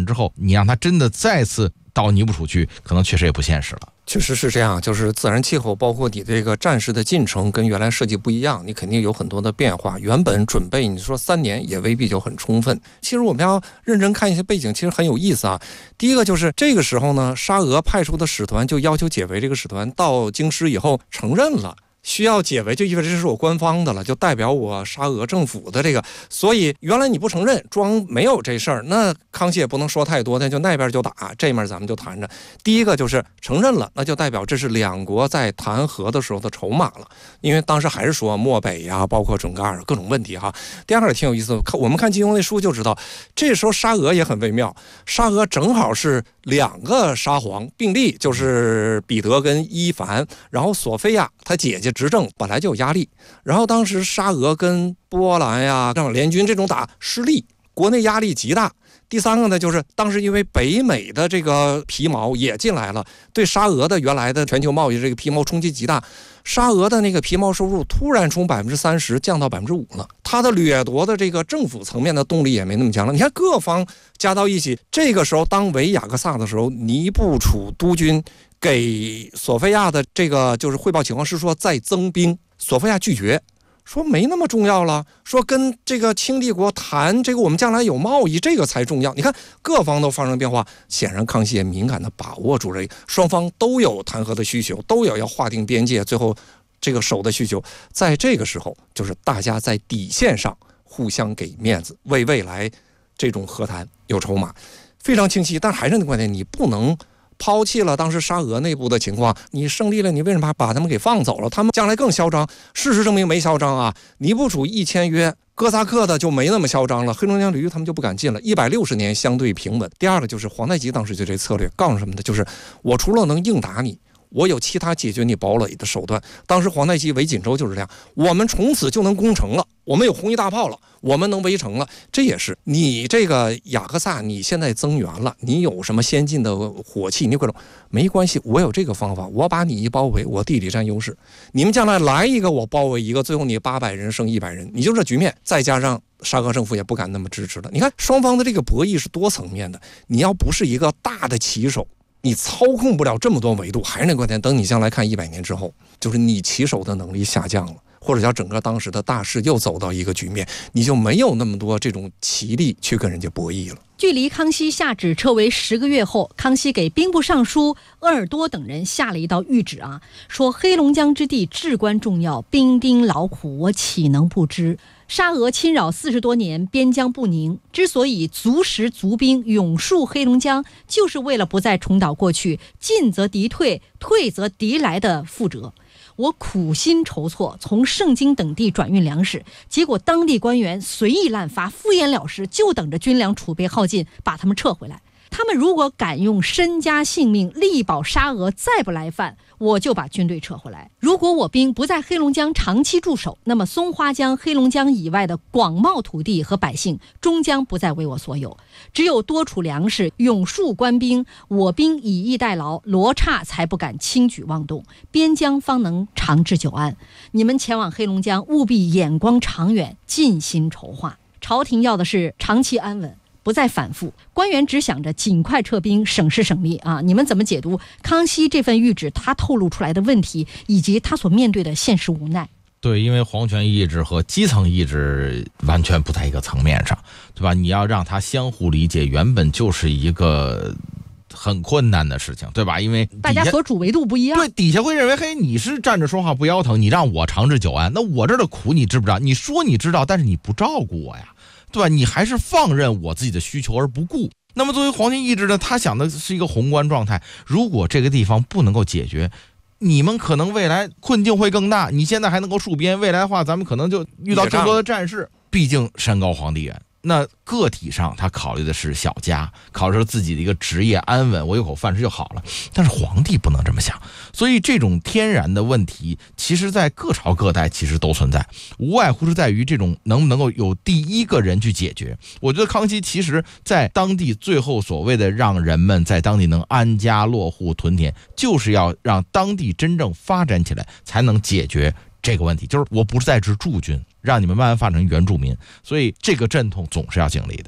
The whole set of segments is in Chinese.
之后，你让他真的再次到尼布楚去，可能确实也不现实了。 确实是这样，就是自然气候包括你这个战事的进程跟原来设计不一样，你肯定有很多的变化。原本准备你说3年也未必就很充分。其实我们要认真看一些背景，其实很有意思啊。第一个就是这个时候呢，沙俄派出的使团就要求解围，这个使团到京师以后承认了。需要解围就意味着这是我官方的了，就代表我沙俄政府的这个，所以原来你不承认，装没有这事儿，那康熙也不能说太多，那就那边就打，这面咱们就谈着。第一个就是承认了，那就代表这是两国在谈和的时候的筹码了，因为当时还是说漠北呀，包括准噶尔各种问题哈。第二个也挺有意思，我们看金庸那书就知道，这时候沙俄也很微妙，沙俄正好是2个沙皇并立，就是彼得跟伊凡，然后索菲亚他姐姐执政本来就有压力，然后当时沙俄跟波兰呀这种联军这种打失利，国内压力极大。第三个呢，就是当时因为北美的这个皮毛也进来了，对沙俄的原来的全球贸易这个皮毛冲击极大，沙俄的那个皮毛收入突然从30%降到5%了，它的掠夺的这个政府层面的动力也没那么强了。你看各方加到一起，这个时候当围雅各萨的时候，尼布楚督军给索菲亚的这个就是汇报情况是说再增兵，索菲亚拒绝，说没那么重要了，说跟这个清帝国谈这个我们将来有贸易，这个才重要。你看各方都发生变化，显然康熙也敏感地把握住这双方都有谈和的需求，都有要划定边界，最后这个守的需求。在这个时候，就是大家在底线上互相给面子，为未来这种和谈有筹码，非常清晰。但还是那个观点，你不能抛弃了当时沙俄内部的情况，你胜利了，你为什么把他们给放走了？他们将来更嚣张。事实证明没嚣张啊！尼布楚一签约，哥萨克的就没那么嚣张了，黑龙江流域他们就不敢进了。160年相对平稳。第二个就是皇太极当时就这策略，告诉什么的，就是我除了能硬打你，我有其他解决你堡垒的手段。当时皇太极围锦州就是这样，我们从此就能攻城了，我们有红衣大炮了，我们能围城了。这也是你这个雅克萨，你现在增援了，你有什么先进的火器，你各种没关系，我有这个方法，我把你一包围，我地理占优势，你们将来来一个我包围一个，最后你800人胜100人，你就这局面。再加上沙俄政府也不敢那么支持了。你看双方的这个博弈是多层面的，你要不是一个大的棋手，你操控不了这么多维度。还是那个观点，等你将来看100年之后，就是你棋手的能力下降了，或者叫整个当时的大势又走到一个局面，你就没有那么多这种棋力去跟人家博弈了。 距离康熙下旨撤围10个月后，康熙给兵部尚书鄂尔多等人下了一道谕旨啊，说黑龙江之地至关重要，兵丁劳苦，我岂能不知？沙俄侵扰40多年，边疆不宁，之所以足食足兵永戍黑龙江，就是为了不再重蹈过去进则敌退，退则敌来的覆辙。我苦心筹措，从盛京等地转运粮食，结果当地官员随意滥发，敷衍了事，就等着军粮储备耗尽，把他们撤回来。他们如果敢用身家性命力保沙俄再不来犯，我就把军队撤回来。如果我兵不在黑龙江长期驻守，那么松花江、黑龙江以外的广袤土地和百姓终将不再为我所有。只有多储粮食，永戍官兵，我兵以逸待劳，罗刹才不敢轻举妄动，边疆方能长治久安。你们前往黑龙江，务必眼光长远，尽心筹划。朝廷要的是长期安稳，不再反复，官员只想着尽快撤兵，省时省力啊！你们怎么解读康熙这份谕旨他透露出来的问题，以及他所面对的现实无奈？ 对，因为皇权意志和基层意志完全不在一个层面上，对吧？你要让他相互理解，原本就是一个很困难的事情，对吧？因为大家所处维度不一样， 对，底下会认为，嘿，你是站着说话不腰疼，你让我长治久安，那我这儿的苦你知不知道？你说你知道，但是你不照顾我呀，对吧？你还是放任我自己的需求而不顾。那么作为皇权意志呢，他想的是一个宏观状态，如果这个地方不能够解决，你们可能未来困境会更大。你现在还能够戍边，未来的话咱们可能就遇到更多的战事。毕竟山高皇帝远，那个体上他考虑的是小家，考虑自己的一个职业安稳，我有口饭吃就好了。但是皇帝不能这么想，所以这种天然的问题其实在各朝各代其实都存在，无外乎是在于这种能不能够有第一个人去解决。我觉得康熙其实在当地最后所谓的让人们在当地能安家落户屯田，就是要让当地真正发展起来，才能解决这个问题。就是我不是在职驻军，让你们慢慢发展成原住民，所以这个阵痛总是要经历的。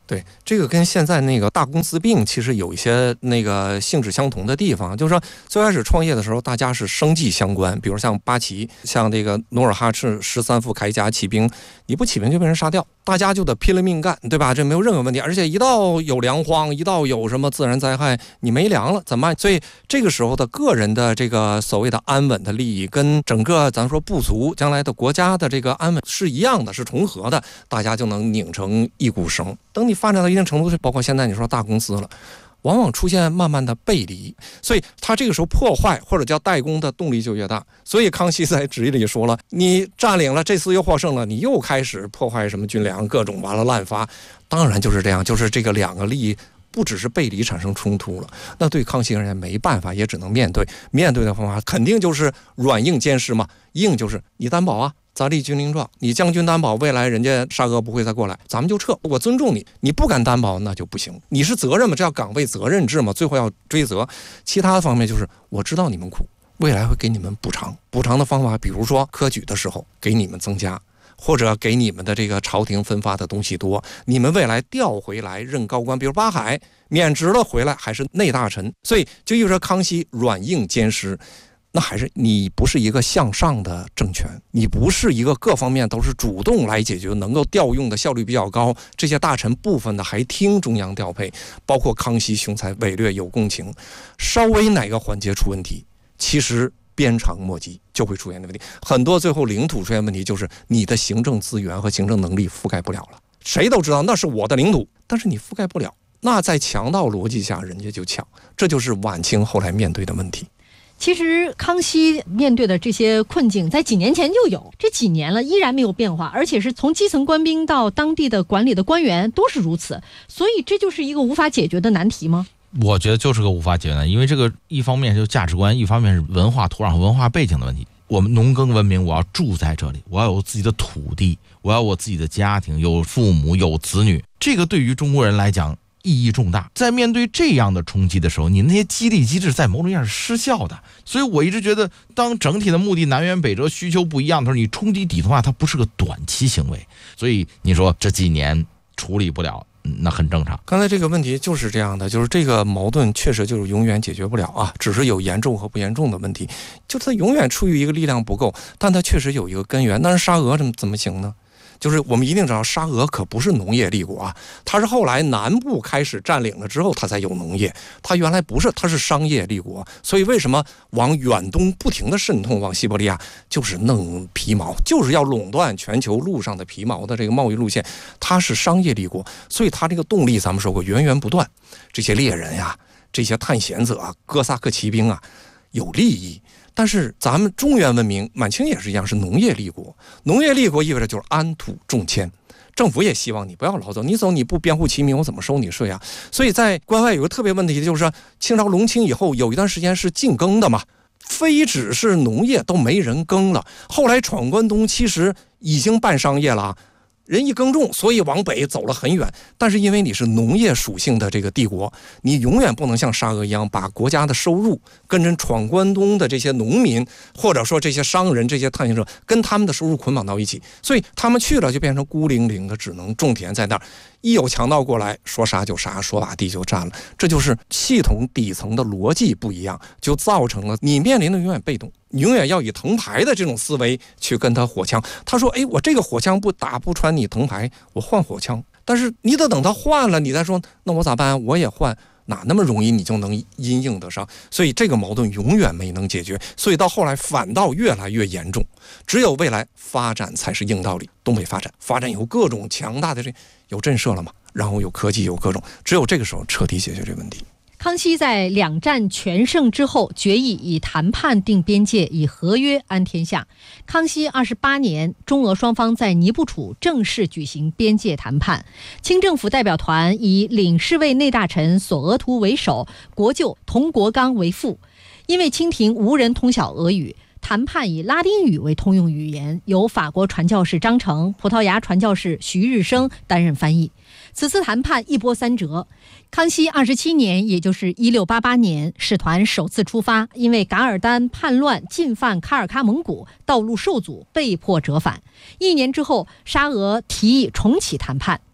对，这个跟现在那个大公司病其实有一些那个性质相同的地方，就是说最开始创业的时候，大家是生计相关，比如像八旗，像这个努尔哈赤13副铠甲起兵，你不起兵就被人杀掉，大家就得拼了命干，对吧？这没有任何问题，而且一到有粮荒，一到有什么自然灾害，你没粮了怎么办？所以这个时候的个人的这个所谓的安稳的利益，跟整个咱说部族将来的国家的这个安稳是一样的，是重合的，大家就能拧成一股绳。等你发展到一定程度，包括现在你说大公司了，往往出现慢慢的背离，所以他这个时候破坏或者叫代工的动力就越大。所以康熙在旨意里说了，你占领了这次又获胜了，你又开始破坏什么军粮，各种完了滥发，当然就是这样，就是这个两个利益不只是背离产生冲突了，那对康熙而言没办法，也只能面对。面对的方法肯定就是软硬兼施嘛，硬就是你担保啊，咱立军令状，你将军担保未来人家沙俄不会再过来，咱们就撤，我尊重你，你不敢担保那就不行，你是责任嘛，这叫岗位责任制嘛，最后要追责。其他方面就是我知道你们苦，未来会给你们补偿，补偿的方法比如说科举的时候给你们增加，或者给你们的这个朝廷分发的东西多，你们未来调回来任高官，比如八海免职了回来还是内大臣，所以就意味着康熙软硬兼施。那还是你不是一个向上的政权，你不是一个各方面都是主动来解决，能够调用的效率比较高，这些大臣部分的还听中央调配，包括康熙雄才伟略有共情，稍微哪个环节出问题，其实鞭长莫及，就会出现的问题。很多最后领土出现问题，就是你的行政资源和行政能力覆盖不了了。谁都知道那是我的领土，但是你覆盖不了，那在强盗逻辑下人家就抢，这就是晚清后来面对的问题。 其实康熙面对的这些困境在几年前就有，这几年了依然没有变化，而且是从基层官兵到当地的管理的官员都是如此，所以这就是一个无法解决的难题吗？ 我觉得就是个无法解决的，因为这个一方面就价值观，一方面是文化土壤和文化背景的问题。我们农耕文明，我要住在这里，我要有自己的土地，我要有我自己的家庭，有父母有子女，这个对于中国人来讲意义重大。在面对这样的冲击的时候，你那些激励机制在某种意义上是失效的。所以我一直觉得，当整体的目的南辕北辙、需求不一样的时候，你冲击底层化，它不是个短期行为。所以你说这几年处理不了，那很正常。 刚才这个问题就是这样的，就是这个矛盾确实就是永远解决不了啊，只是有严重和不严重的问题，就是它永远处于一个力量不够，但它确实有一个根源。但是沙俄怎么行呢？就是我们一定知道，沙俄可不是农业立国啊，它是后来南部开始占领了之后，它才有农业。它原来不是，它是商业立国。所以为什么往远东不停的渗透，往西伯利亚，就是弄皮毛，就是要垄断全球陆上的皮毛的这个贸易路线。它是商业立国，所以它这个动力咱们说过源源不断。这些猎人呀，这些探险者啊，哥萨克骑兵啊，有利益。但是咱们中原文明，满清也是一样，是农业立国。农业立国意味着就是安土重迁，政府也希望你不要老走，你走你不编户齐民，我怎么收你税啊？所以在关外有个特别问题，就是说清朝隆庆以后有一段时间是禁耕的嘛，非只是农业都没人耕了。后来闯关东其实已经办商业了，人一耕种，所以往北走了很远。但是因为你是农业属性的这个帝国，你永远不能像沙俄一样把国家的收入跟着闯关东的这些农民，或者说这些商人、这些探险者跟他们的收入捆绑到一起，所以他们去了就变成孤零零的，只能种田在那儿。一有强盗过来，说杀就杀，说把地就占了。这就是系统底层的逻辑不一样，就造成了你面临的永远被动，你永远要以藤牌的这种思维去跟他火枪。他说我这个火枪不打不穿你藤牌，我换火枪。但是你得等他换了，你再说那我咋办？我也换，哪那么容易你就能因应得上？所以这个矛盾永远没能解决，所以到后来反倒越来越严重。只有未来发展才是硬道理。东北发展有各种强大的有震慑了嘛，然后有科技有各种，只有这个时候彻底解决这个问题。 康熙在两战全胜之后，决议以谈判定边界，以合约安天下。康熙28年，中俄双方在尼布楚正式举行边界谈判。清政府代表团以领侍卫内大臣索额图为首，国舅佟国刚为副。因为清廷无人通晓俄语，谈判以拉丁语为通用语言，由法国传教士张成、葡萄牙传教士徐日升担任翻译。此次谈判一波三折。康熙27年，也就是1688年，使团首次出发，因为噶尔丹叛乱进犯喀尔喀蒙古，道路受阻，被迫折返。1年之后，沙俄提议重启谈判，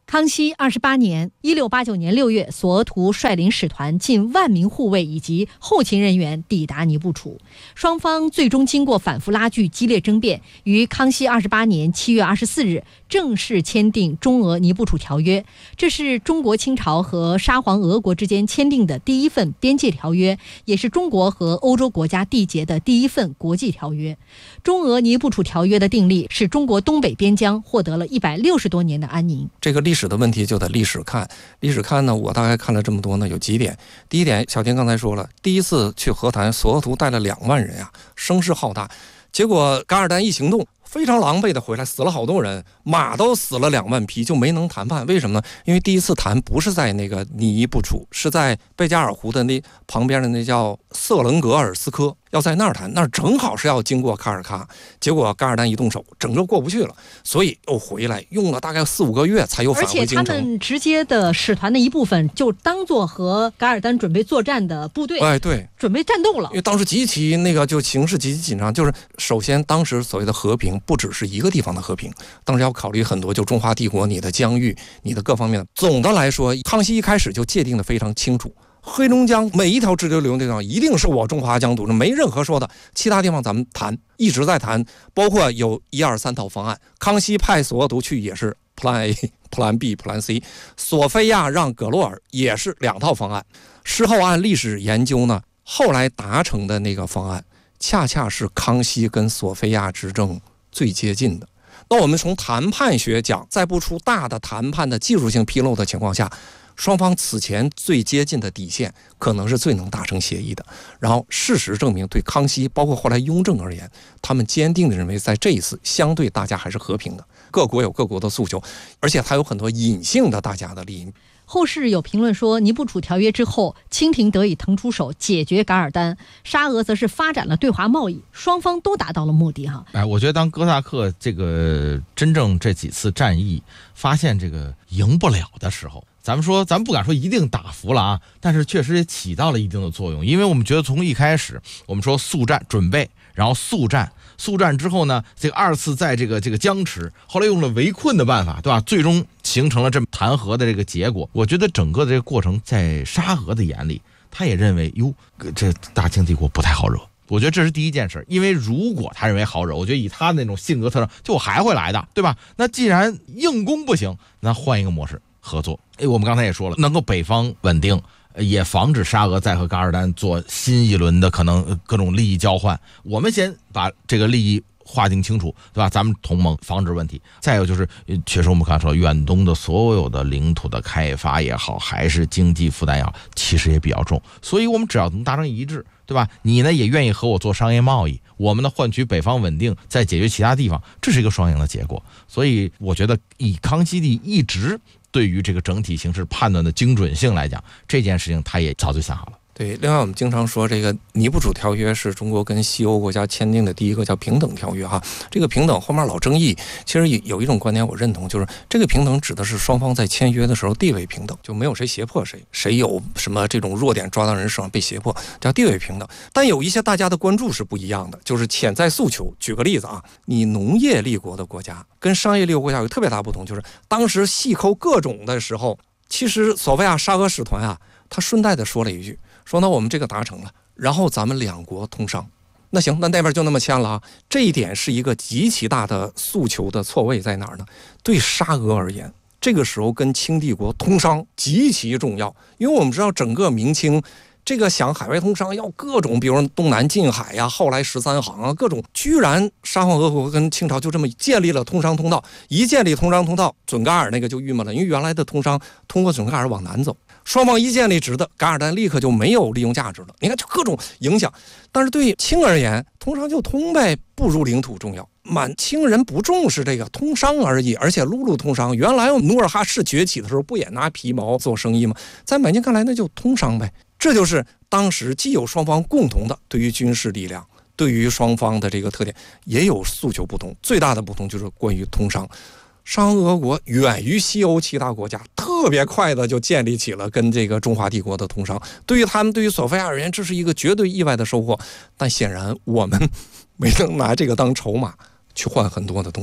康熙28年，1689年6月，索额图率领使团近10000名护卫以及后勤人员抵达尼布楚。双方最终经过反复拉锯、激烈争辩，于康熙28年7月24日正式签订中俄尼布楚条约。这是中国清朝和沙皇俄国之间签订的第一份边界条约，也是中国和欧洲国家缔结的第一份国际条约。中俄尼布楚条约的订立，使中国东北边疆获得了160多年的安宁。 这个历史的问题就得历史看，历史看呢，我大概看了这么多呢，有几点。第一点，小田刚才说了，第一次去和谈，索额图带了2万人啊，声势浩大。结果噶尔丹一行动，非常狼狈的回来，死了好多人，马都死了2万匹，就没能谈判。为什么呢？因为第一次谈不是在那个尼布楚，是在贝加尔湖的那旁边的那叫瑟棱格尔斯科，要在那儿谈，那儿正好是要经过卡尔喀。结果噶尔丹一动手，整个过不去了，所以又回来，用了大概4-5个月才又返回京城。 而且他们直接的使团的一部分就当做和噶尔丹准备作战的部队， 对， 准备战斗了。 因为当时极其就形势极其紧张，就是首先当时所谓的和平不只是一个地方的和平，当时要考虑很多，就中华帝国你的疆域，你的各方面。总的来说，康熙一开始就界定的非常清楚，黑龙江每一条支流地方一定是我中华疆土，没任何说的，其他地方咱们谈，一直在谈，包括有1、2、3套方案。康熙派索额图去也是 Plan A、Plan B、Plan C， 索菲亚让葛洛尔也是2套方案。事后按历史研究呢，后来达成的那个方案，恰恰是康熙跟索菲亚执政最接近的。那我们从谈判学讲，在不出大的谈判的技术性纰漏的情况下，双方此前最接近的底线，可能是最能达成协议的。然后事实证明，对康熙包括后来雍正而言，他们坚定地认为，在这一次相对大家还是和平的，各国有各国的诉求，而且还有很多隐性的大家的利益。 后世有评论说，尼布楚条约之后，清廷得以腾出手解决噶尔丹，沙俄则是发展了对华贸易，双方都达到了目的哈。 我觉得当哥萨克这个真正这几次战役发现这个赢不了的时候，咱们不敢说一定打服了啊，但是确实也起到了一定的作用。因为我们觉得从一开始我们说速战准备，然后速战之后呢，这个2次在这个僵持，后来用了围困的办法，对吧？最终形成了这么谈和的这个结果。我觉得整个的这个过程，在沙俄的眼里，他也认为这大清帝国不太好惹。我觉得这是第一件事，因为如果他认为好惹，我觉得以他那种性格特征，就我还会来的，对吧？那既然硬攻不行，那换一个模式合作。我们刚才也说了，能够北方稳定，也防止沙俄再和噶尔丹做新一轮的可能各种利益交换。我们先把这个利益划定清楚，对吧？咱们同盟防止问题。再有就是，确实我们刚才说，远东的所有的领土的开发也好，还是经济负担也好，其实也比较重。所以我们只要能达成一致，对吧？你呢也愿意和我做商业贸易，我们呢换取北方稳定，再解决其他地方，这是一个双赢的结果。所以我觉得，以康熙帝一直对于这个整体形势判断的精准性来讲，这件事情他也早就想好了。 对，另外我们经常说，这个尼布楚条约是中国跟西欧国家签订的第一个叫平等条约哈。这个平等后面老争议，其实有一种观点我认同，就是这个平等指的是双方在签约的时候地位平等，就没有谁胁迫谁，谁有什么这种弱点抓到人手上被胁迫，叫地位平等。但有一些大家的关注是不一样的，就是潜在诉求。举个例子啊，你农业立国的国家跟商业立国国家有特别大不同，就是当时细抠各种的时候，其实索菲亚沙俄使团啊，他顺带的说了一句，说那我们这个达成了，然后咱们2国通商。那行，那边就那么签了啊。这一点是一个极其大的诉求的错位在哪儿呢？对沙俄而言，这个时候跟清帝国通商极其重要，因为我们知道整个明清这个想海外通商要各种，比如东南近海呀，后来13行啊，各种，居然沙皇俄国跟清朝就这么建立了通商通道。一建立通商通道，准噶尔那个就郁闷了，因为原来的通商通过准噶尔往南走，双方一建立直的，噶尔丹立刻就没有利用价值了。你看，就各种影响。但是对清而言，通商就通呗，不如领土重要。满清人不重视这个通商而已，而且陆路通商。原来努尔哈赤崛起的时候，不也拿皮毛做生意吗？在满清看来，那就通商呗。这就是当时既有双方共同的对于军事力量，对于双方的这个特点，也有诉求不同。最大的不同就是关于通商。沙俄国远于西欧其他国家，特别快的就建立起了跟这个中华帝国的通商。对于他们，对于索菲亚而言，这是一个绝对意外的收获。但显然我们没能拿这个当筹码去换很多的东西。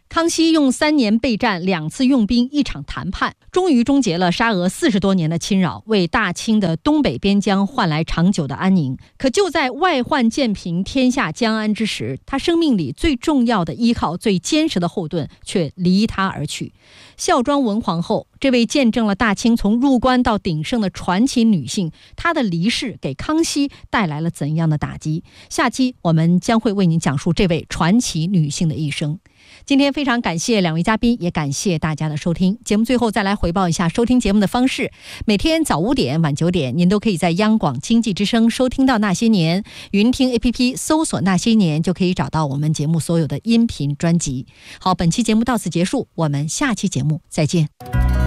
康熙用3年备战，2次用兵，1场谈判，终于终结了沙俄40多年的侵扰，为大清的东北边疆换来长久的安宁。可就在外患渐平，天下将安之时，他生命里最重要的依靠、最坚实的后盾却离他而去。孝庄文皇后，这位见证了大清从入关到鼎盛的传奇女性，她的离世给康熙带来了怎样的打击？下期我们将会为您讲述这位传奇女性的一生。今天非常感谢2位嘉宾，也感谢大家的收听。节目最后再来回报一下收听节目的方式：每天早5点、晚9点，您都可以在央广经济之声收听到《那些年》，云听 APP 搜索《那些年》就可以找到我们节目所有的音频专辑。好，本期节目到此结束，我们下期节目再见。